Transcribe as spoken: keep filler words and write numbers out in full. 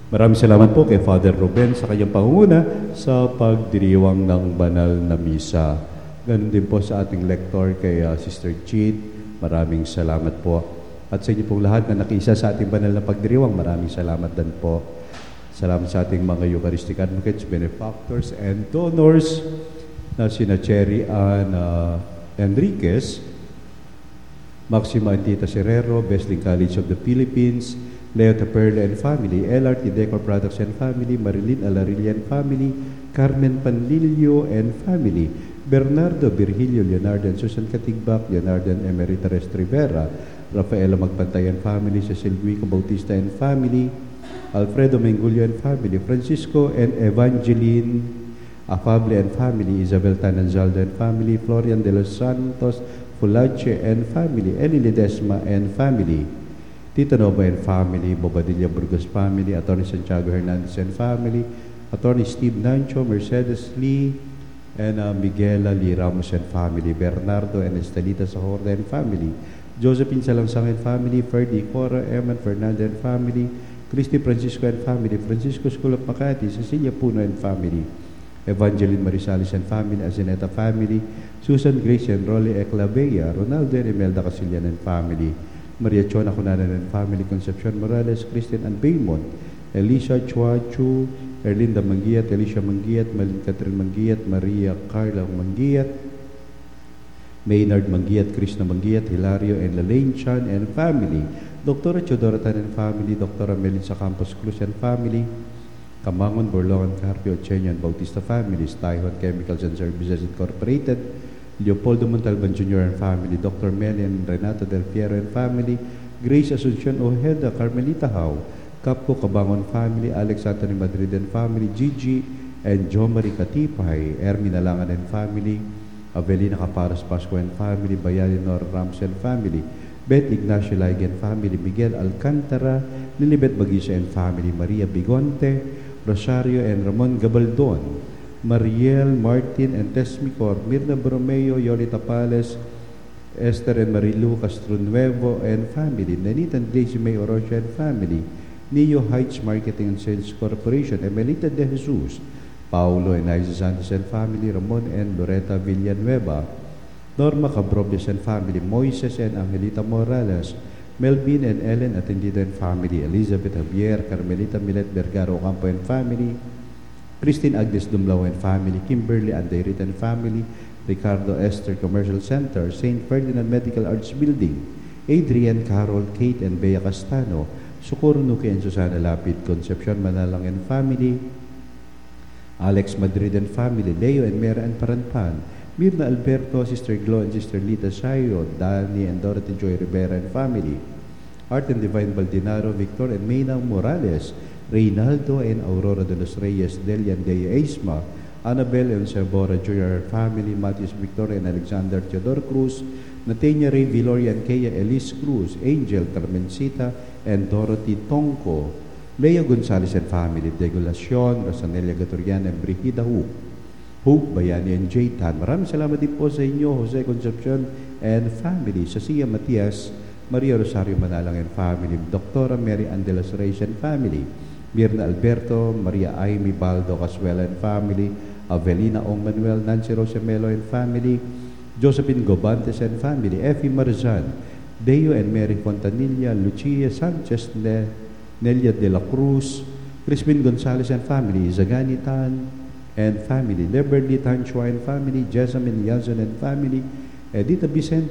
Maraming salamat po kay Father Ruben sa kanyang pangunguna sa pagdiriwang ng banal na misa. Ganun din po sa ating lector kay uh, Sister Cheat. Maraming salamat po. At sa inyo pong lahat na nakiisa sa ating banal na pagdiriwang, maraming salamat din po. Salamat sa ating mga Eucharistic advocates, benefactors, and donors na sina Cherry Ann uh, Enriquez, Maxima Antita Serrero, Besling College of the Philippines, Leo Taperla and family, L R T Decor Products and family, Marilyn Alarillo and family, Carmen Panlilio and family, Bernardo Virgilio Leonardo and Susan Katigbak, Leonardo and Emerita Rest Rivera, Rafaela Magpantay and family, Cecil Guico Bautista and family, Alfredo Mengulio and family, Francisco and Evangeline Afable and family, Isabel Tananzaldo and family, Florian de los Santos Fulache and family, Eli Ledesma and family, Tita Nova and family, Bobadilla Burgos family, Attorney Santiago Hernandez and family, Attorney Steve Nancho, Mercedes Lee, and uh, Miguela Lee Ramos and family, Bernardo and Estelita Sahorda and family, Josephine Salangsang and family, Ferdy Cora, Eman Fernandez and family, Christy Francisco and family, Francisco School of Makati, Cecilia Puno and family, Evangeline Marisalis and family, Azineta family, Susan Grace and Rolly Eclavea, Ronaldo and Imelda Casillan and family, Maria Chona Cunanan and family, Concepcion Morales, Christian and Baymont, Elisha Chuachu, Erlinda Mangiat, Elisha Mangiat, Malin Catherine Mangiat, Maria Carla Mangiat, Maynard Mangiat, Krishna Mangiat, Hilario and Lalaine Chan and family, Doctora Chodora Tan and family, Doctora Melissa Campos Cruz and family, Kamangon, Borlongan, Carpio, Chenyo and Bautista families, Taihon Chemicals and Services Incorporated, Leopoldo Montalban Junior and family, Doctor Meli and Renato Del Piero and family, Grace Asuncion Ojeda, Carmelita Hau, Capco Cabangon family, Alex Anthony Madrid and family, Gigi and Jo Marie Katipay, Ermi Nalangan and family, Avelina Caparas Pasco and family, Bayani Nor Rams and family, Beth Ignacio Laig and family, Miguel Alcantara, Lilibet Bagisa and family, Maria Bigonte, Rosario and Ramon Gabaldon, Mariel, Martin, and Tesmicor, Mirna Bromeo, Yolita Pales, Esther and Marilu Castronuevo and family, Nanita and Daisy May Orocha and family, Neo Heights Marketing and Sales Corporation, Emelita De Jesus, Paulo and Isa Santos and family, Ramon and Loretta Villanueva, Norma Cabrobles and family, Moises and Angelita Morales, Melvin and Ellen Atendida and family, Elizabeth Javier, Carmelita Milet Vergaro Campo and family, Christine Agnes Dumlao and family, Kimberly Andairit and family, Ricardo Esther Commercial Center, Saint Ferdinand Medical Arts Building, Adrian, Carol, Kate and Bea Castano, Socorro Nuki and Susana Lapid, Concepcion Manalang and family, Alex Madrid and family, Leo and Mera and Paranpan, Mirna Alberto, Sister Glo and Sister Lita Sayo, Dani and Dorothy Joy Rivera and family, Art and Divine Baldinaro, Victor and Mayna Morales, Reynaldo and Aurora de los Reyes, Delia and Dea Esma, Annabel and Sabora Junior family, Matias Victor and Alexander Theodore Cruz, Natania Ray Viloria and Kea Elise Cruz, Angel Carmencita and Dorothy Tongco, Lea Gonzalez and family, Degolacion, Rosanelia Gaturian and Brigida Hook, Hook, Bayani and J. Tan. Maraming salamat din po sa inyo, Jose Concepcion and family, Sasia Matias, Maria Rosario Manalang and family, Doctora Mary Ann de los Reyes and family, Mirna Alberto, Maria Aimee Baldo Casuela and family, Avelina Ong Manuel, Nancy Rosemelo and family, Josephine Gobantes and family, Effie Marzan, Deo and Mary Fontanilla, Lucia Sanchez, ne Nelia de la Cruz, Crispin Gonzalez and family, Zagani Tan and family, Liberty Tanchua and family, Jessamine Yazan and family, Edita Vicente